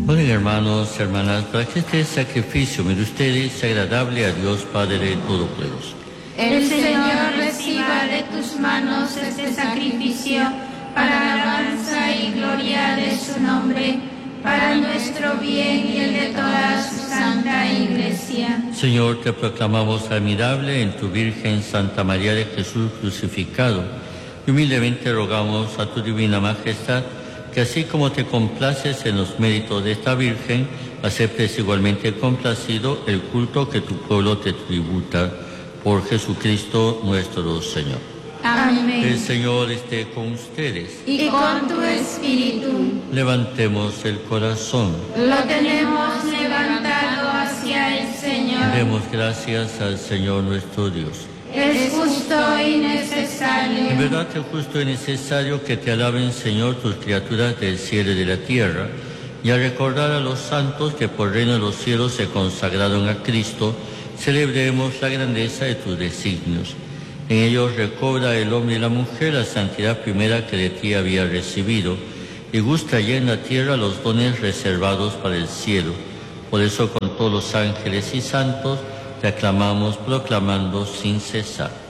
Oren, hermanos y hermanas, para que este sacrificio de ustedes sea agradable a Dios Padre Todopoderoso. El Señor reciba de tus manos este sacrificio para alabanza y gloria de su nombre, para nuestro bien y el de toda su santa Iglesia. Señor, te proclamamos admirable en tu Virgen Santa María de Jesús crucificado. Y humildemente rogamos a tu divina majestad que así como te complaces en los méritos de esta Virgen, aceptes igualmente complacido el culto que tu pueblo te tributa. Por Jesucristo nuestro Señor. Amén. El Señor esté con ustedes. Y con tu espíritu. Levantemos el corazón. Lo tenemos levantado hacia el Señor. Demos gracias al Señor nuestro Dios. Es justo y necesario. En verdad es justo y necesario que te alaben, Señor, tus criaturas del cielo y de la tierra, y al recordar a los santos que por reino de los cielos se consagraron a Cristo, celebremos la grandeza de tus designios. En ellos recobra el hombre y la mujer la santidad primera que de ti había recibido, y gusta ya en la tierra los dones reservados para el cielo. Por eso con todos los ángeles y santos te aclamamos proclamando sin cesar.